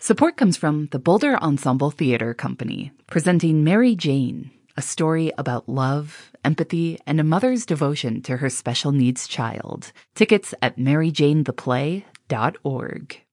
Support comes from the Boulder Ensemble Theater Company, presenting Mary Jane, a story about love, empathy, and a mother's devotion to her special needs child. Tickets at maryjanetheplay.org.